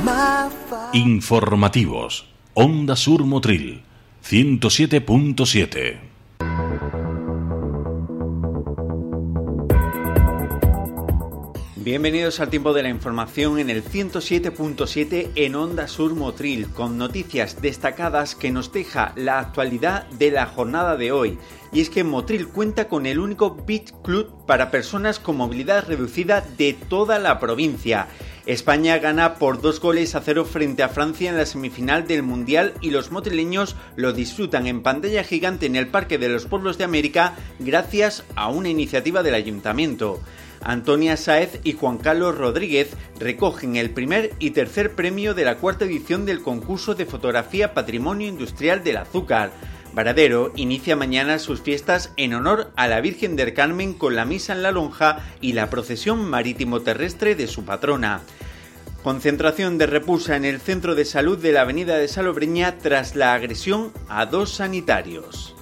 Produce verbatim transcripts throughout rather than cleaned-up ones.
Informativos. Onda Sur Motril, ciento siete punto siete. Bienvenidos al tiempo de la información en el ciento siete punto siete en Onda Sur Motril, con noticias destacadas que nos deja la actualidad de la jornada de hoy. Y es que Motril cuenta con el único Beach Club para personas con movilidad reducida de toda la provincia. España gana por dos goles a cero frente a Francia en la semifinal del Mundial y los motrileños lo disfrutan en pantalla gigante en el Parque de los Pueblos de América gracias a una iniciativa del Ayuntamiento. Antonia Sáez y Juan Carlos Rodríguez recogen el primer y tercer premio de la cuarta edición del concurso de fotografía Patrimonio Industrial del Azúcar. Varadero inicia mañana sus fiestas en honor a la Virgen del Carmen con la misa en la lonja y la procesión marítimo-terrestre de su patrona. Concentración de repulsa en el centro de salud de la avenida de Salobreña tras la agresión a dos sanitarios.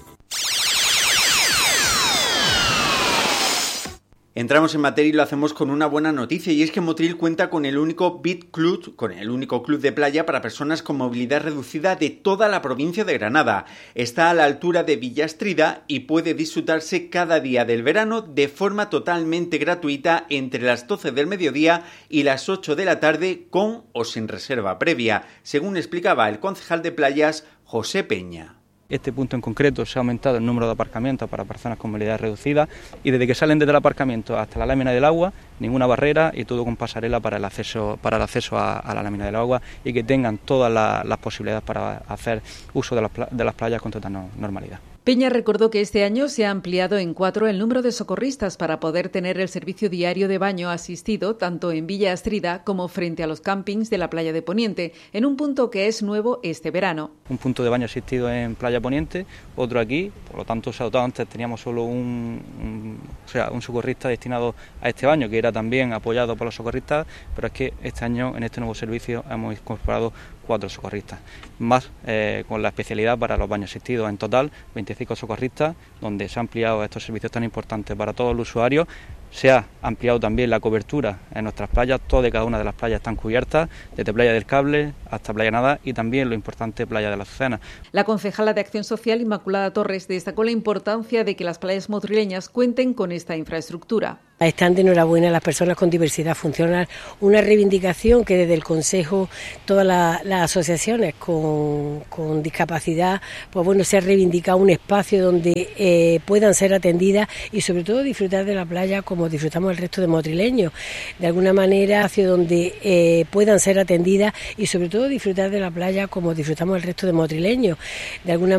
Entramos en materia y lo hacemos con una buena noticia, y es que Motril cuenta con el único Beach Club, con el único club de playa para personas con movilidad reducida de toda la provincia de Granada. Está a la altura de Villastrida y puede disfrutarse cada día del verano de forma totalmente gratuita entre las doce del mediodía y las ocho de la tarde, con o sin reserva previa, según explicaba el concejal de playas José Peña. Este punto en concreto se ha aumentado el número de aparcamientos para personas con movilidad reducida y desde que salen desde el aparcamiento hasta la lámina del agua, ninguna barrera y todo con pasarela para el acceso, para el acceso a, a la lámina del agua, y que tengan todas la, las posibilidades para hacer uso de las, de las playas con total normalidad. Peña recordó que este año se ha ampliado en cuatro el número de socorristas para poder tener el servicio diario de baño asistido tanto en Villa Astrida como frente a los campings de la playa de Poniente, en un punto que es nuevo este verano. Un punto de baño asistido en Playa Poniente, otro aquí, por lo tanto se ha dotado. Antes teníamos solo un, un, o sea, un socorrista destinado a este baño, que era también apoyado por los socorristas, pero es que este año en este nuevo servicio hemos incorporado cuatro socorristas, más eh, con la especialidad para los baños asistidos. En total, veinticinco socorristas, donde se han ampliado estos servicios tan importantes para todos los usuarios. Se ha ampliado también la cobertura en nuestras playas, todas y cada una de las playas están cubiertas, desde Playa del Cable hasta Playa Nada y también lo importante, Playa de la Azucena. La concejala de Acción Social, Inmaculada Torres, destacó la importancia de que las playas motrileñas cuenten con esta infraestructura. Están de enhorabuena las personas con diversidad funcional, una reivindicación que desde el Consejo, todas las, las asociaciones con, con discapacidad, pues bueno, se ha reivindicado un espacio donde eh, puedan ser atendidas y sobre todo disfrutar de la playa como disfrutamos el resto de motrileños, de alguna manera hacia donde eh, puedan ser atendidas y sobre todo disfrutar de la playa como disfrutamos el resto de motrileños, de alguna